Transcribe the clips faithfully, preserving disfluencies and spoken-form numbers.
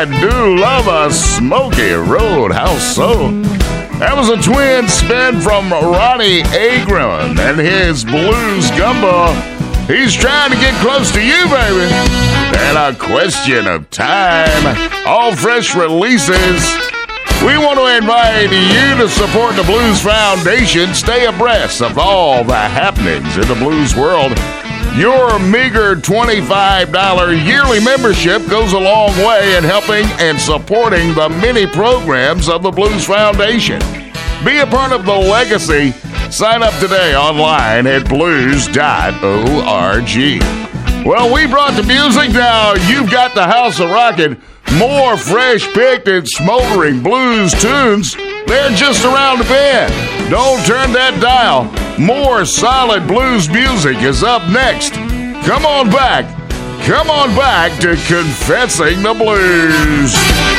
do love a smoky roadhouse soul. That was a twin spin from Ronnie Agron and his blues gumbo. He's trying to get close to you, baby. And A Question of Time. All fresh releases. We want to invite you to support the Blues Foundation. Stay abreast of all the happenings in the blues world. Your meager twenty-five dollars yearly membership goes a long way in helping and supporting the many programs of the Blues Foundation. Be a part of the legacy. Sign up today online at blues dot org. Well, we brought the music. Now you've got the House of Rockin'. More fresh-picked and smoldering blues tunes. They're just around the bend. Don't turn that dial. More solid blues music is up next. Come on back. Come on back to Confessing the Blues.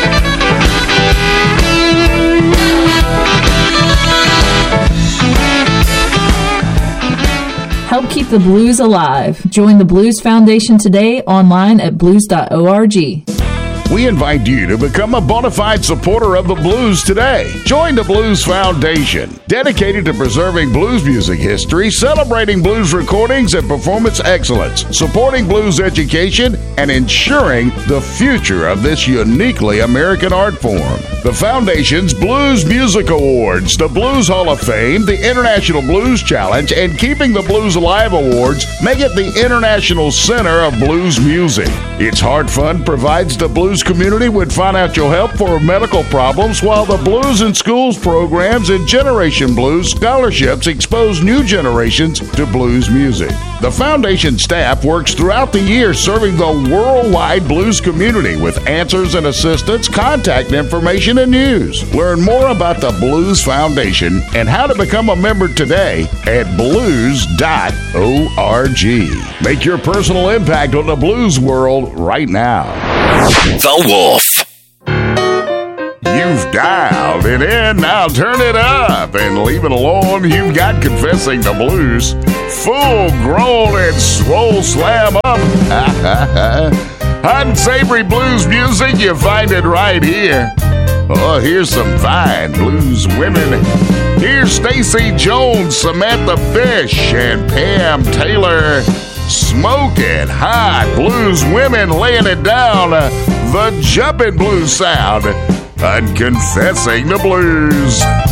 Help keep the blues alive. Join the Blues Foundation today online at blues dot org. We invite you to become a bona fide supporter of the blues today. Join the Blues Foundation, dedicated to preserving blues music history, celebrating blues recordings and performance excellence, supporting blues education, and ensuring the future of this uniquely American art form. The Foundation's Blues Music Awards, the Blues Hall of Fame, the International Blues Challenge, and Keeping the Blues Alive Awards make it the International Center of Blues Music. Its Heart Fund provides the blues community with financial help for medical problems, while the Blues in Schools programs and Generation Blues scholarships expose new generations to blues music. The Foundation staff works throughout the year serving the worldwide blues community with answers and assistance, contact information, and news. Learn more about the Blues Foundation and how to become a member today at blues dot org. Make your personal impact on the blues world right now. The Wolf. You've dialed it in, now turn it up and leave it alone. You've got Confessing the Blues. Full grown and swole slam up. Hot and savory blues music, you find it right here. Oh, here's some fine blues women. Here's Stacey Jones, Samantha Fish, and Pam Taylor. Smoking hot blues women laying it down. Uh, the jumping blues sound. And Confessing the Blues.